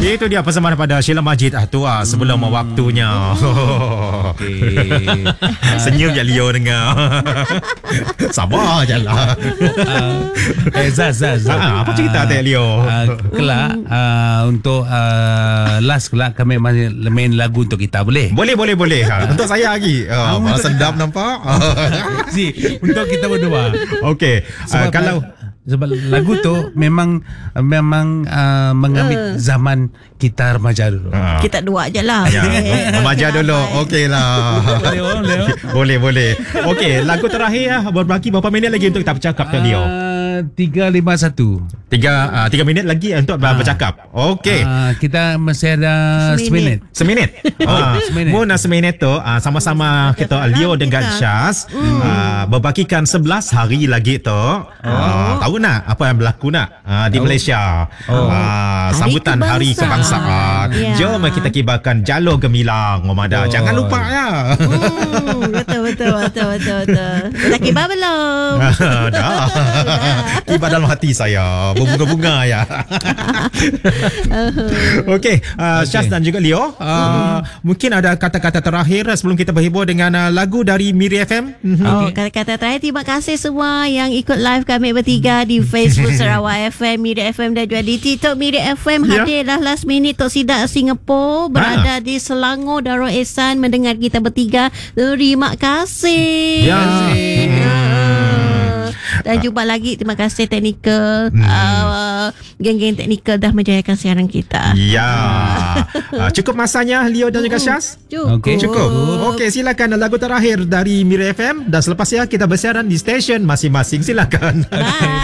Itu dia persembahan pada Sheila Majid sebelum waktunya. Okay. Senyum je Leo dengar. Sabar je lah. Zaz. Apa cerita Tek Leo? Kelak untuk last kelak kami main lagu untuk kita, boleh? Boleh. Untuk saya lagi. Sedap nampak. Untuk kita berdua. Okey. Sebab lagu tu memang mengambil zaman kita remaja dulu. Kita dua je lah. Ya, remaja dulu. Okey lah. Boleh. Okey, lagu terakhir berbaki berapa minit lagi untuk kita bercakap Tek Leo? 351. 3 minit lagi untuk bercakap. Okey. Kita masih ada seminit. Seminit. Seminit tu sama-sama kita Leo dengan Syaz berbakikan 11 hari lagi tu. Tahu nak apa yang berlaku nak di Malaysia? Sambutan Hari Kebangsaan. Jom kita kibarkan jalur gemilang Omada. Jangan lupa ya. Betul. Dah kibar belum? Dah. Kibar dalam hati saya. Berbunga-bunga ya. Okey, Syaz dan juga Leo, mungkin ada kata-kata terakhir sebelum kita berhibur dengan lagu dari Miri FM. Kata-kata terakhir, terima kasih semua yang ikut live kami bertiga di Facebook Sarawak FM, Miri FM dan juga di TikTok Miri FM. Hadirlah last minute Tok Sidak Singapura, berada di Selangor Darul Ehsan mendengar kita bertiga. Terima kasih. Dan jumpa lagi. Terima kasih teknikal, geng-geng teknikal dah menjayakan siaran kita. Cukup masanya Leo dan juga Syaz? Cukup. Okey, silakan lagu terakhir dari Miri FM dan selepas kita bersiaran di stesen masing-masing. Silakan. Bye.